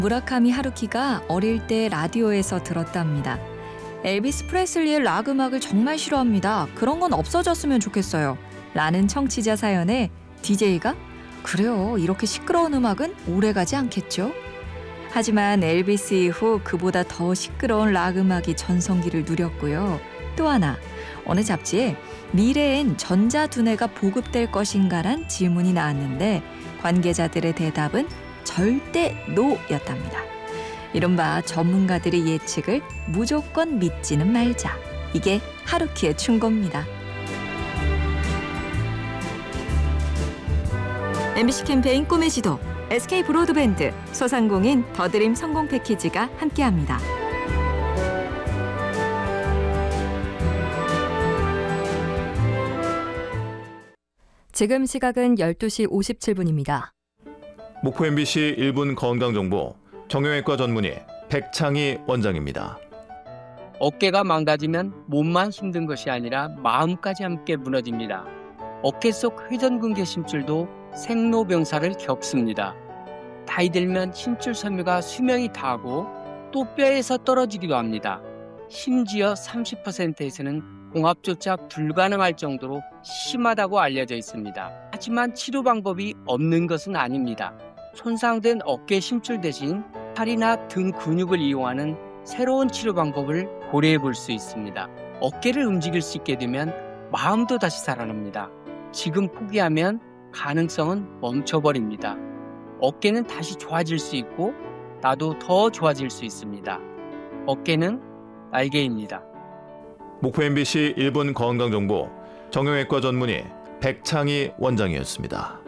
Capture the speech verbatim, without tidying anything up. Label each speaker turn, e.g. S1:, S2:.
S1: 무라카미 하루키가 어릴 때 라디오에서 들었답니다. 엘비스 프레슬리의 락 음악을 정말 싫어합니다. 그런 건 없어졌으면 좋겠어요. 라는 청취자 사연에 디제이가 그래요. 이렇게 시끄러운 음악은 오래가지 않겠죠? 하지만 엘비스 이후 그보다 더 시끄러운 락 음악이 전성기를 누렸고요. 또 하나, 어느 잡지에 미래엔 전자두뇌가 보급될 것인가란 질문이 나왔는데 관계자들의 대답은 절대 노였답니다. 이른바 전문가들의 예측을 무조건 믿지는 말자. 이게 하루키의 충고입니다. 엠비씨 캠페인 꿈의 지도, 에스케이 브로드밴드, 소상공인 더드림 성공 패키지가 함께합니다. 지금 시각은 열두 시 오십칠 분입니다.
S2: 목포 엠비씨 일 분 건강정보 정형외과 전문의 백창희 원장입니다.
S3: 어깨가 망가지면 몸만 힘든 것이 아니라 마음까지 함께 무너집니다. 어깨 속 회전근개 심줄도 생로병사를 겪습니다. 나이 들면 심줄 섬유가 수명이 다하고 또 뼈에서 떨어지기도 합니다. 심지어 삼십 퍼센트에서는 봉합조차 불가능할 정도로 심하다고 알려져 있습니다. 하지만 치료 방법이 없는 것은 아닙니다. 손상된 어깨 심줄 대신 팔이나 등 근육을 이용하는 새로운 치료 방법을 고려해 볼 수 있습니다. 어깨를 움직일 수 있게 되면 마음도 다시 살아납니다. 지금 포기하면 가능성은 멈춰버립니다. 어깨는 다시 좋아질 수 있고 나도 더 좋아질 수 있습니다. 어깨는 날개입니다.
S2: 목포 엠비씨 일 분 건강정보 정형외과 전문의 백창희 원장이었습니다.